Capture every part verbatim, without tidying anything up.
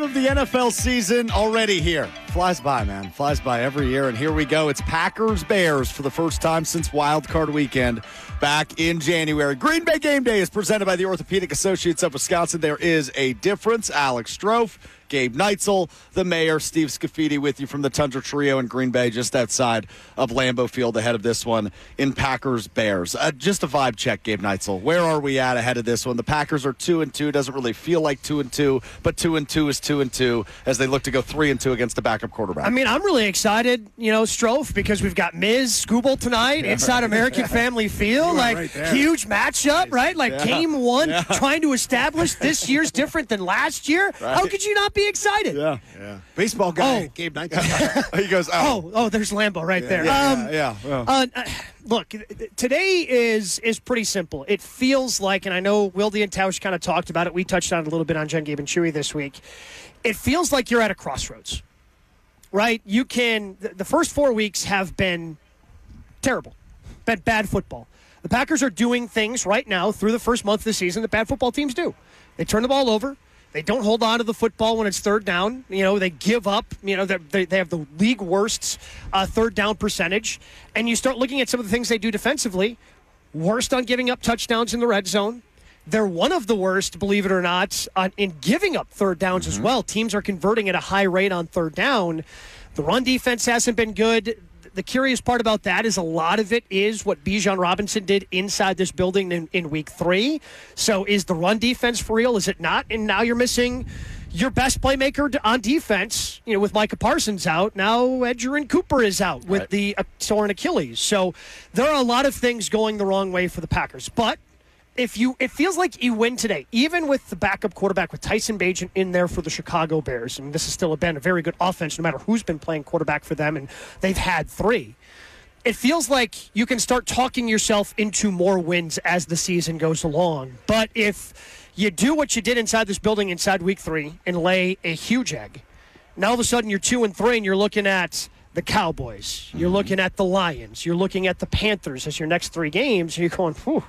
of the N F L season already here. Flies by, man. Flies by every year. And here we go. It's Packers-Bears for the first time since Wild Card Weekend back in January. Green Bay Game Day is presented by the Orthopedic Associates of Wisconsin. There is a difference. Alex Strofe, Gabe Neitzel, the mayor, Steve Scafidi with you from the Tundra Trio in Green Bay, just outside of Lambeau Field ahead of this one in Packers-Bears. Uh, just a vibe check, Gabe Neitzel. Where are we at ahead of this one? The Packers are two and two. Doesn't really feel like two and two, but two and two is two and two as they look to go three and two against the backup quarterback. I mean, I'm really excited, you know, Strofe, because we've got Miz Scooble tonight inside American Family Field. Like, right huge matchup, right? Like, yeah. game one, yeah. trying to establish this year's different than last year. Right. How could you not be excited? Yeah, yeah. Baseball guy, oh. Gabe Neitzel. He goes, oh. oh, oh, there's Lambeau right yeah, there. Yeah, um, yeah. yeah. Uh, look, today is is pretty simple. It feels like, and I know Wilde and Tausch kind of talked about it. We touched on it a little bit on Jen, Gabe, and Chewy this week. It feels like you're at a crossroads, right? You can, the first four weeks have been terrible, been bad football. The Packers are doing things right now through the first month of the season that bad football teams do. They turn the ball over. They don't hold on to the football when it's third down. You know, they give up. You know, they they have the league worst uh, third down percentage. And you start looking at some of the things they do defensively. Worst on giving up touchdowns in the red zone. They're one of the worst, believe it or not, on, in giving up third downs mm-hmm. as well. Teams are converting at a high rate on third down. The run defense hasn't been good. The curious part about that is a lot of it is what Bijan Robinson did inside this building in, in week three. So is the run defense for real? Is it not? And now you're missing your best playmaker on defense, you know, with Micah Parsons out. Now Edgerrin Cooper is out with right. the uh, torn Achilles. So there are a lot of things going the wrong way for the Packers. But if you, it feels like you win today, even with the backup quarterback with Tyson Bagent in there for the Chicago Bears. And this has still been a very good offense, no matter who's been playing quarterback for them, and they've had three. It feels like you can start talking yourself into more wins as the season goes along. But if you do what you did inside this building inside week three and lay a huge egg, now all of a sudden you're two and three, and you're looking at the Cowboys, you're mm-hmm. looking at the Lions, you're looking at the Panthers as your next three games, and you're going, whew.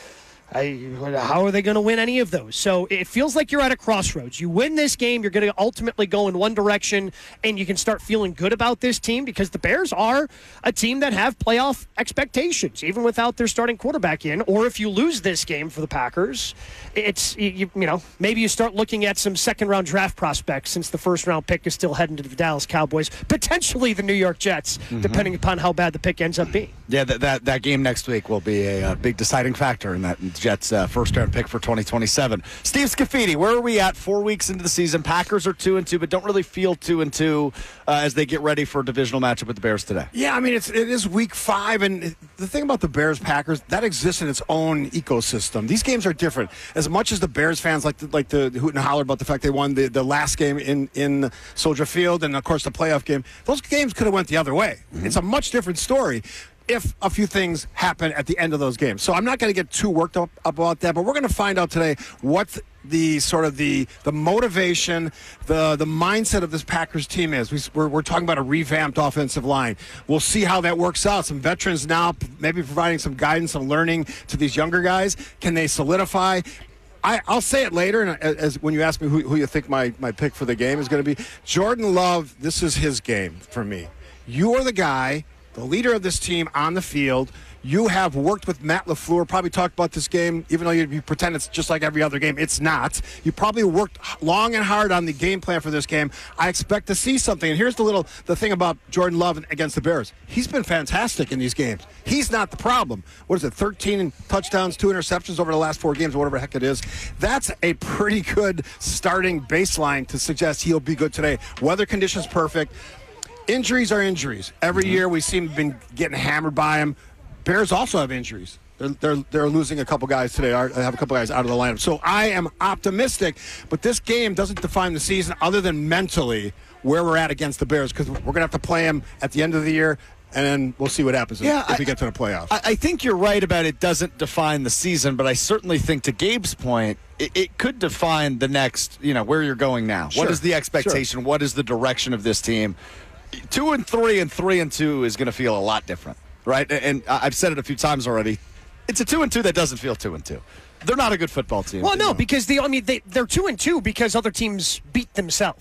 I, how are they going to win any of those? So it feels like you're at a crossroads. You win this game, you're going to ultimately go in one direction, and you can start feeling good about this team because the Bears are a team that have playoff expectations, even without their starting quarterback in. Or if you lose this game for the Packers, it's, you, you know, maybe you start looking at some second-round draft prospects since the first-round pick is still heading to the Dallas Cowboys, potentially the New York Jets, mm-hmm. depending upon how bad the pick ends up being. Yeah, that that, that game next week will be a, a big deciding factor in that Jets' uh, first-round pick for twenty twenty-seven. Steve Scafidi, where are we at four weeks into the season? Packers are two and two, but don't really feel two and two uh, as they get ready for a divisional matchup with the Bears today. Yeah, I mean it's it is week five, and it, the thing about the Bears Packers that exists in its own ecosystem. These games are different. As much as the Bears fans like to, like to hoot and holler about the fact they won the, the last game in in Soldier Field, and of course the playoff game, those games could have went the other way. Mm-hmm. It's a much different story if a few things happen at the end of those games. So I'm not going to get too worked up about that, but we're going to find out today what the sort of the the motivation, the the mindset of this Packers team is. We, we're, we're talking about a revamped offensive line. We'll see how that works out. Some veterans now maybe providing some guidance, some learning to these younger guys. Can they solidify? I, I'll say it later, and as when you ask me who, who you think my, my pick for the game is going to be, Jordan Love, this is his game for me. You are the guy, the leader of this team on the field. You have worked with Matt LaFleur, probably talked about this game, even though you, you pretend it's just like every other game. It's not. You probably worked long and hard on the game plan for this game. I expect to see something. And here's the little the thing about Jordan Love against the Bears. He's been fantastic in these games. He's not the problem. What is it, thirteen touchdowns, two interceptions over the last four games, or whatever the heck it is. That's a pretty good starting baseline to suggest he'll be good today. Weather conditions perfect. Injuries are injuries. Every mm-hmm. year we seem to have been getting hammered by them. Bears also have injuries. They're, they're, they're losing a couple guys today. I have a couple guys out of the lineup. So I am optimistic, but this game doesn't define the season other than mentally where we're at against the Bears, because we're going to have to play them at the end of the year, and then we'll see what happens yeah, if, if we get to the playoffs. I, I think you're right about it doesn't define the season, but I certainly think, to Gabe's point, it, it could define the next, you know, where you're going now. Sure. What is the expectation? Sure. What is the direction of this team? Two and three and three and two is going to feel a lot different. Right, and I've said it a few times already. It's a two and two that doesn't feel two and two. They're not a good football team. Well, no, know. because the I mean they they're two and two because other teams beat themselves.